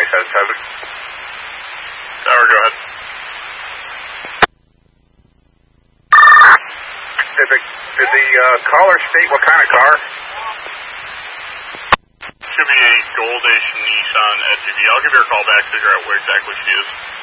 has 7. Tower, go ahead. Did the caller state what kind of car? Should be a Goldish Nissan SUV. I'll give her a call back to figure out where exactly she is.